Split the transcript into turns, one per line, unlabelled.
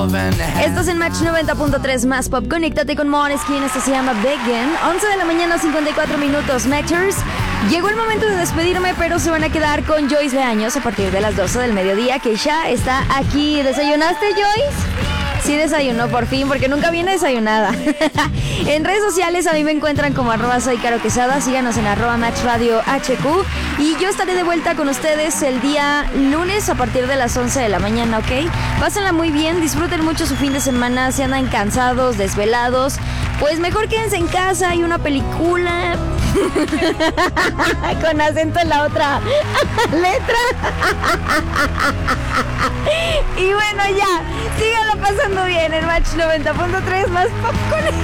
Estás en Match 90.3 más pop. Conéctate con Måneskin. Esto se llama Begin. 11 de la mañana, 54 minutos. Matchers. Llegó el momento de despedirme, pero se van a quedar con Joyce Leaños a partir de las 12 del mediodía, que ya está aquí. ¿Desayunaste, Joyce? Sí desayunó por fin, porque nunca viene desayunada. En redes sociales a mí me encuentran como @soycaroquesada. Síganos en @MatchRadioHQ. Y yo estaré de vuelta con ustedes el día lunes a partir de las 11 de la mañana, ¿ok? Pásenla muy bien, disfruten mucho su fin de semana. Si andan cansados, desvelados, pues mejor quédense en casa y una película con acento en la otra letra. Y bueno, ya, síganlo pasando bien en Match 90.3 más pop con